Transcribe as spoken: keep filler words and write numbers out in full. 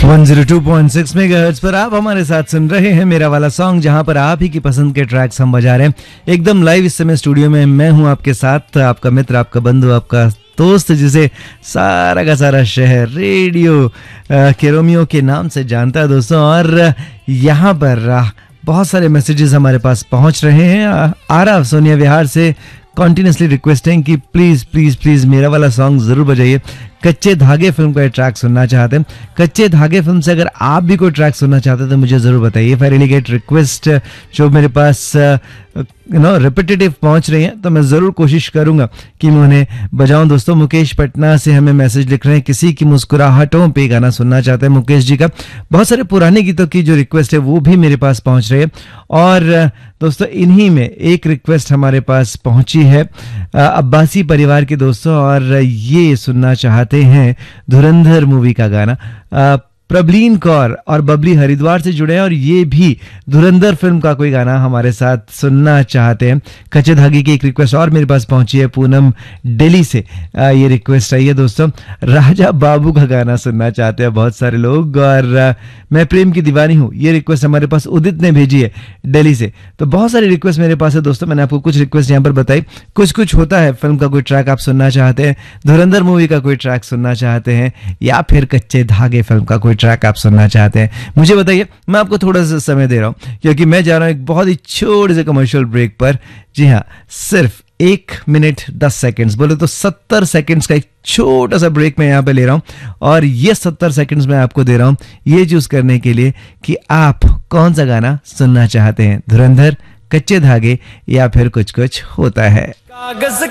One zero two point six megahertz पर आप हमारे साथ सुन रहे हैं मेरा वाला सॉन्ग, जहां पर आप ही की पसंद के ट्रैक्स हम बजा रहे हैं एकदम लाइव। इस समय स्टूडियो में मैं हूं आपके साथ, आपका मित्र, आपका बंधु, आपका दोस्त, जिसे सारा का सारा शहर रेडियो के रोमियो के नाम से जानता है दोस्तों। और यहाँ पर बहुत सारे मैसेजेस हमारे पास पहुंच रहे हैं। आरव सोनिया विहार से कॉन्टिन्यूसली रिक्वेस्टिंग कि प्लीज़ प्लीज़ प्लीज़ मेरा वाला सॉन्ग ज़रूर बजाइए। कच्चे धागे फिल्म का ट्रैक सुनना चाहते हैं। कच्चे धागे फिल्म से अगर आप भी कोई ट्रैक सुनना चाहते हैं तो मुझे ज़रूर बताइए। If I really get request जो मेरे पास यू नो रिपीटेटिव पहुंच रही हैं तो मैं ज़रूर कोशिश करूंगा कि मैं उन्हें बजाऊं। दोस्तों मुकेश पटना से हमें मैसेज लिख रहे हैं, किसी की मुस्कुराहटों पे गाना सुनना चाहते हैं मुकेश जी का। बहुत सारे पुराने गीतों की जो रिक्वेस्ट है वो भी मेरे पास पहुंच रही है। और दोस्तों इन्हीं में एक रिक्वेस्ट हमारे पास पहुंची है अब्बासी परिवार के दोस्तों, और ये सुनना चाहते हैं धुरंधर मूवी का गाना। प्रबलीन कौर और बबली हरिद्वार से जुड़े हैं और ये भी धुरंधर फिल्म का कोई गाना हमारे साथ सुनना चाहते हैं। कच्चे धागे की एक रिक्वेस्ट और मेरे पास पहुंची है पूनम दिल्ली से। आ, ये रिक्वेस्ट आई है दोस्तों, राजा बाबू का गाना सुनना चाहते हैं बहुत सारे लोग। और आ, मैं प्रेम की दीवानी हूँ, ये रिक्वेस्ट हमारे पास उदित ने भेजी है दिल्ली से। तो बहुत सारी रिक्वेस्ट मेरे पास है दोस्तों। मैंने आपको कुछ रिक्वेस्ट यहाँ पर बताई। कुछ कुछ होता है फिल्म का कोई ट्रैक आप सुनना चाहते हैं, धुरंधर मूवी का कोई ट्रैक सुनना चाहते हैं, या फिर कच्चे धागे फिल्म का कोई ट्रैक आप सुनना चाहते हैं, मुझे बताइए। मैं आपको थोड़ा सा समय दे रहा हूं क्योंकि मैं जा रहा हूं एक बहुत ही छोटे से कमर्शियल ब्रेक पर। जी हाँ, सिर्फ एक मिनट दस सेकंड्स, बोले तो सत्तर सेकंड्स का एक छोटा सा ब्रेक मैं यहां पे ले रहा हूं। और ये सत्तर सेकंड्स मैं आपको दे रहा हूं ये चूज करने के लिए कि आप कौन सा गाना सुनना चाहते हैं, धुरंधर, कच्चे धागे, या फिर कुछ कुछ होता है।